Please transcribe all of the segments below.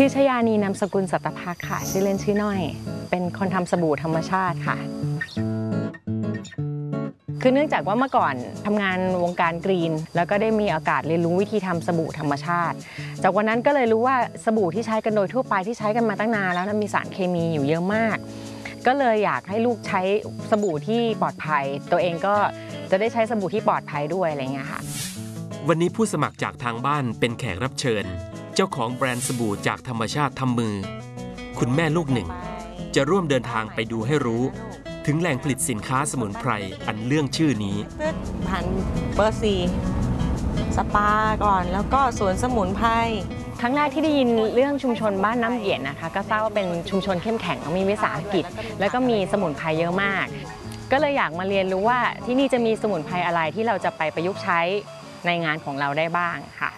ชื่อชยานีนามสกุลสัตภาค่ะชื่อเล่นชื่อน้อยเป็นคนทำสบู่ธรรมชาติค่ะคือเนื่องจากว่าเมื่อก่อนทำงานวงการกรีนแล้วก็ได้มีโอกาสเรียนรู้วิธีทำสบู่ธรรมชาติจากวันนั้นก็เลยรู้ว่าสบู่ที่ใช้กันโดยทั่วไปที่ใช้กันมาตั้งนานแล้วมีสารเคมีอยู่เยอะมากก็เลยอยากให้ลูกใช้สบู่ที่ปลอดภัยตัวเองก็จะได้ใช้สบู่ที่ปลอดภัยด้วยอะไรเงี้ยค่ะวันนี้ผู้สมัครจากทางบ้านเป็นแขกรับเชิญเจ้าของแบรนด์สบู่จากธรรมชาติทำมือคุณแม่ลูกหนึ่งจะร่วมเดินทางไปดูให้รู้ถึงแหล่งผลิตสินค้าสมุนไพรอันเรื่องชื่อนี้ผ่านเบอร์ซีสปาก่อนแล้วก็สวนสมุนไพรครั้งแรกที่ได้ยินเรื่องชุมชนบ้านน้ำเหี่ยนนะคะก็ทราบว่าเป็นชุมชนเข้มแข็งมีวิสาหกิจแล้วก็มีสมุนไพรเยอะมากก็เลยอยากมาเรียนรู้ว่าที่นี่จะมีสมุนไพรอะไรที่เราจะไปประยุกต์ใช้ในงานของเราได้บ้างค่ะ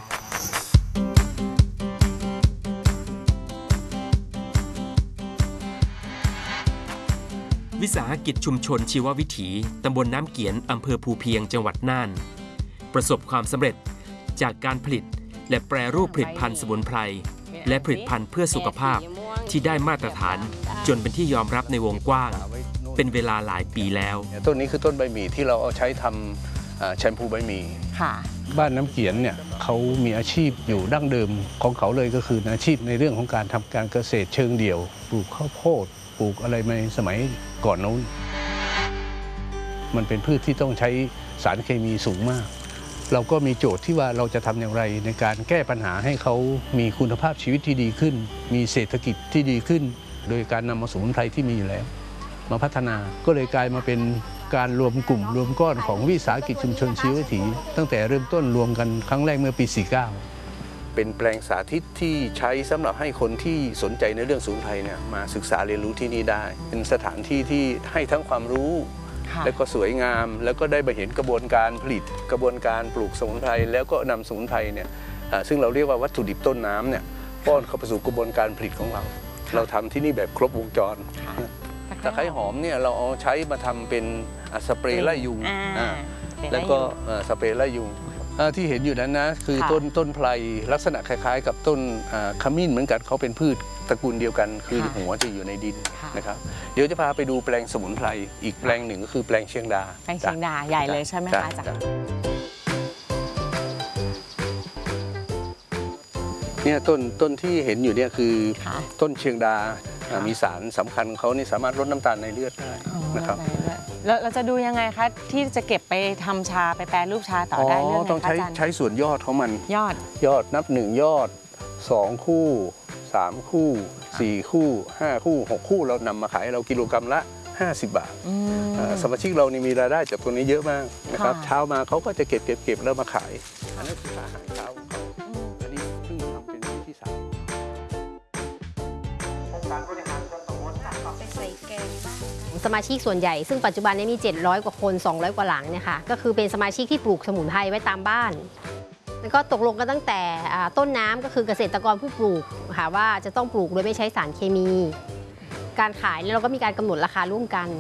วิสาหกิจชุมชนชีววิถีตำบลน้ำเกียนอำเภอภูเพียงจังหวัดน่านประสบความสำเร็จจากการผลิตและแปรรูปผลิตภัณฑ์สมุนไพรและผลิตภัณฑ์เพื่อสุขภาพที่ได้มาตรฐานจนเป็นที่ยอมรับในวงกว้างเป็นเวลาหลายปีแล้วต้นนี้คือต้นใบหมี่ที่เราเอาใช้ทำแชมพูใบหมี่บ้านน้ำเกียนเนี่ยเขามีอาชีพอยู่ดั้งเดิมของเขาเลยก็คืออาชีพในเรื่องของการทำการเกษตรเชิงเดี่ยวปลูกข้าวโพดปลูกอะไรในสมัยก่อนนู้นมันเป็นพืชที่ต้องใช้สารเคมีสูงมากเราก็มีโจทย์ที่ว่าเราจะทำอย่างไรในการแก้ปัญหาให้เขามีคุณภาพชีวิตที่ดีขึ้นมีเศรษฐกิจที่ดีขึ้นโดยการนำมาสมุนไพรที่มีอยู่แล้วมาพัฒนาก็เลยกลายมาเป็นการรวมกลุ่มรวมก้อนของวิสาหกิจชุมชนชีววิถีตั้งแต่เริ่มต้นรวมกันครั้งแรกเมื่อปี 49เป็นแปลงสาธิตที่ใช้สำหรับให้คนที่สนใจในเรื่องสมุนไพรเนี่ยมาศึกษาเรียนรู้ที่นี่ได้เป็นสถานที่ที่ให้ทั้งความรู้และก็สวยงามแล้วก็ได้ไปเห็นกระบวนการผลิตกระบวนการปลูกสมุนไพรแล้วก็นำสมุนไพรเนี่ยซึ่งเราเรียกว่าวัตถุดิบต้นน้ำเนี่ยป้อนเข้าไปสู่กระบวนการผลิตของเราทำที่นี่แบบครบวงจรตะไคร้หอมเนี่ยเราเอาใช้มาทำเป็นสเปรย์ไล่ยุงแล้วก็สเปรย์ไล่ยุงที่เห็นอยู่นั้นนะคือต้นไพรลักษณะคล้ายๆกับต้นขมิ้นเหมือนกันเขาเป็นพืชตระกูลเดียวกันคือหัวจะอยู่ในดินนะครับเดี๋ยวจะพาไปดูแปลงสมุนไพรอีกแปลงหนึ่งก็คือแปลงเชียงดาแปลงเชียงดาใหญ่เลยใช่ไหมคะจ๊ะเนี่ยต้นที่เห็นอยู่เนี่ยคือต้นเชียงดามีสารสำคัญของเขานี่สามารถลดน้ำตาลในเลือดได้นะครับแล้วเราจะดูยังไงคะที่จะเก็บไปทำชาไปแปรรูปชาต่อได้เรื่องต้องใช้ส่วนยอดของมันยอดนับ1ยอด2คู่3คู่4คู่5คู่6คู่เรานำมาขายเรากิโลกรัมละ50 บาทสมาชิกเรานี่มีรายได้จากตรงนี้เยอะมากนะครับเช้ามาเขาก็จะเก็บแล้วมาขายอันนั้นคืออาหารเช้าของเขาอันนี้เพิ่งทำเป็นปีที่3 สมาชิกส่วนใหญ่ซึ่งปัจจุบันนี้มี700 กว่าคน200 กว่าหลังเนี่ยค่ะก็คือเป็นสมาชิกที่ปลูกสมุนไพรไว้ตามบ้านแล้วก็ตกลงกันตั้งแต่ต้นน้ำก็คือเกษตรกรผู้ปลูกค่ะว่าจะต้องปลูกโดยไม่ใช้สารเคมีการขายเราก็มีการกำหนดราคาร่วมกัน